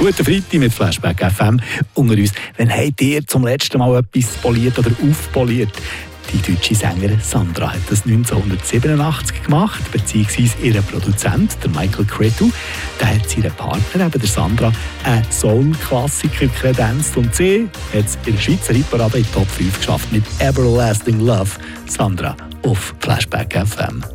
Guten Freitag mit Flashback FM unter uns. Wann habt ihr zum letzten Mal etwas poliert oder aufpoliert? Die deutsche Sängerin Sandra hat das 1987 gemacht, beziehungsweise ihr Produzent, der Michael Cretu, der hat seiner Partner, eben der Sandra, einen Soul-Klassiker kredenzt und sie hat es in der Schweizer Hitparade in die Top 5 geschafft mit Everlasting Love. Sandra auf Flashback FM.